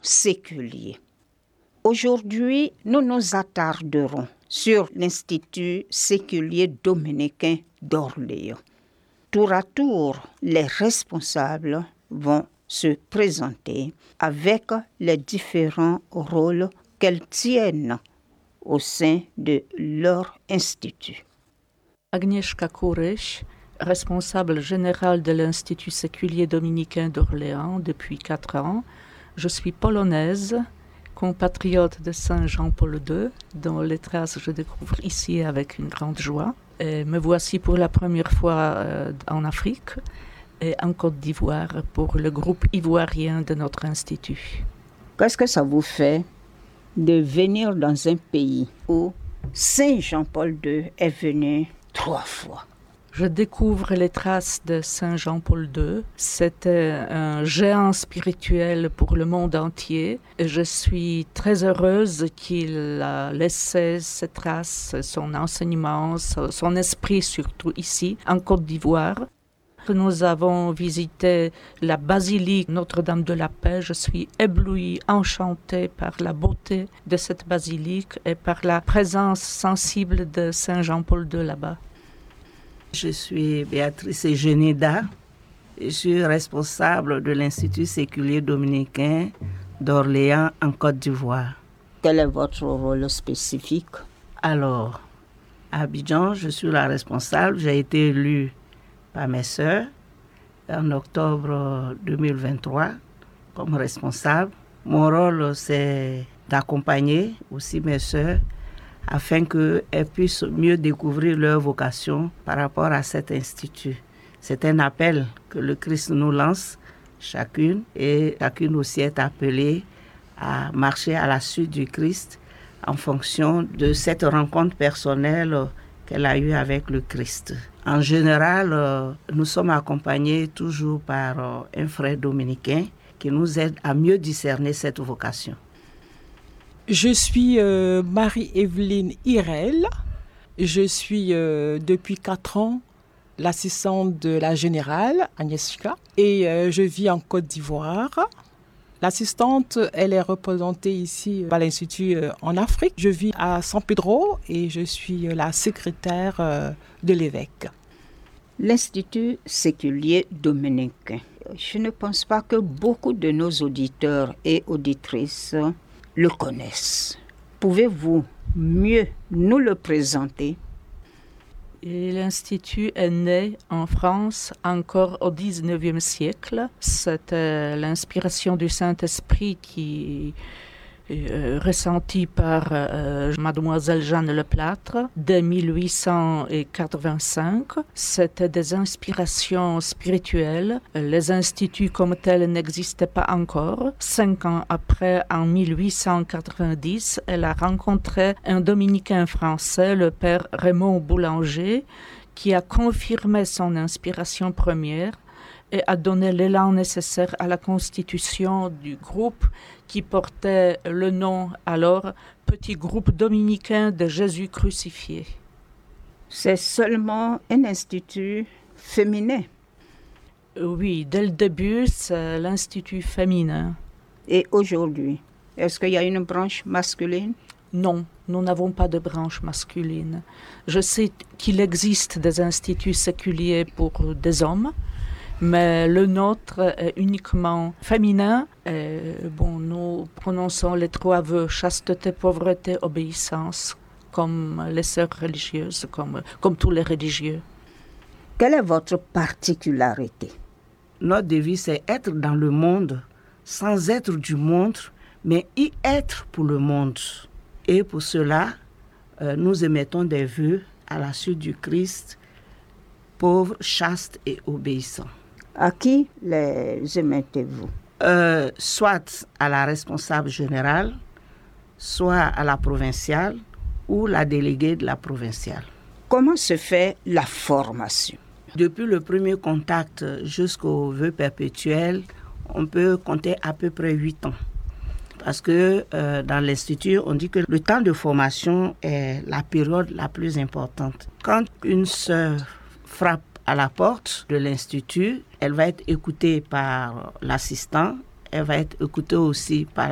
séculier. Aujourd'hui, nous nous attarderons sur l'Institut séculier dominicain d'Orléans. Tour à tour, les responsables vont se présenter avec les différents rôles qu'elles tiennent au sein de leur institut. Agnieszka Kuryś, responsable générale de l'Institut séculier dominicain d'Orléans depuis 4 ans. Je suis polonaise, compatriote de Saint Jean-Paul II, dont les traces je découvre ici avec une grande joie. Et me voici pour la première fois en Afrique et en Côte d'Ivoire pour le groupe ivoirien de notre institut. Qu'est-ce que ça vous fait de venir dans un pays où Saint Jean-Paul II est venu 3 fois? Je découvre les traces de Saint Jean-Paul II. C'était un géant spirituel pour le monde entier. Et je suis très heureuse qu'il a laissé ses traces, son enseignement, son esprit surtout ici, en Côte d'Ivoire. Nous avons visité la basilique Notre-Dame de la Paix. Je suis éblouie, enchantée par la beauté de cette basilique et par la présence sensible de Saint Jean-Paul II là-bas. Je suis Béatrice Geneda. Je suis responsable de l'Institut séculier dominicain d'Orléans en Côte d'Ivoire. Quel est votre rôle spécifique? Alors, à Abidjan, je suis la responsable. J'ai été élue par mes sœurs en octobre 2023 comme responsable. Mon rôle, c'est d'accompagner aussi mes sœurs afin qu'elles puissent mieux découvrir leur vocation par rapport à cet institut. C'est un appel que le Christ nous lance, chacune, et chacune aussi est appelée à marcher à la suite du Christ en fonction de cette rencontre personnelle qu'elle a eue avec le Christ. En général, nous sommes accompagnés toujours par un frère dominicain qui nous aide à mieux discerner cette vocation. Je suis Marie-Evelyne Hirel. Je suis depuis 4 ans l'assistante de la générale Agnieszka et je vis en Côte d'Ivoire. L'assistante, elle est représentée ici par l'Institut en Afrique. Je vis à San Pedro et je suis la secrétaire de l'évêque. L'Institut séculier dominicain. Je ne pense pas que beaucoup de nos auditeurs et auditrices le connaissent. Pouvez-vous mieux nous le présenter? Et l'Institut est né en France encore au XIXe siècle. C'était l'inspiration du Saint-Esprit qui est ressentie par mademoiselle Jeanne Leplâtre dès 1885. C'était des inspirations spirituelles. Les instituts comme tels n'existaient pas encore. 5 ans après, en 1890, elle a rencontré un dominicain français, le père Raymond Boulanger, qui a confirmé son inspiration première et a donné l'élan nécessaire à la constitution du groupe qui portait le nom alors Petit groupe dominicain de Jésus crucifié. C'est seulement un institut féminin? Oui, dès le début, c'est l'institut féminin. Et aujourd'hui, est-ce qu'il y a une branche masculine? Non, nous n'avons pas de branche masculine. Je sais qu'il existe des instituts séculiers pour des hommes, mais le nôtre est uniquement féminin. Et, nous prononçons les 3 vœux, chasteté, pauvreté, obéissance, comme les sœurs religieuses, comme tous les religieux. Quelle est votre particularité? Notre devise, c'est être dans le monde, sans être du monde, mais y être pour le monde. Et pour cela, nous émettons des vœux à la suite du Christ, pauvre, chaste et obéissant. À qui les émettez-vous? Soit à la responsable générale, soit à la provinciale ou la déléguée de la provinciale. Comment se fait la formation? Depuis le premier contact jusqu'au vœu perpétuel, on peut compter à peu près 8 ans. Parce que dans l'Institut, on dit que le temps de formation est la période la plus importante. Quand une sœur frappe à la porte de l'Institut, elle va être écoutée par l'assistant, elle va être écoutée aussi par